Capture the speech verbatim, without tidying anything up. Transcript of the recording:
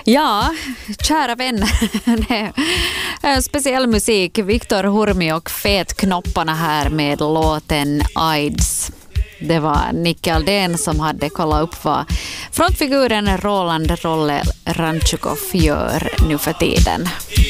Ja, kära vänner. Speciell musik. Viktor Hurmi och Fetknopparna här med låten AIDS. Det var Nicke Aldén som hade kollat upp vad frontfiguren Roland Rolle Ranchukov gör nu för tiden.